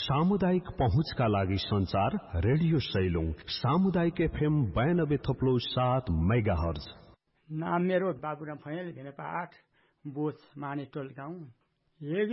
सामुदायिक पहुँचका लागि संचार रेडियो सैलुङ सामुदायिक FM 92.7 मेगाहर्ज। नाम मेरो बाबुराम फैयाल भेनेपा 8 बोच मानेटोल गाउँ।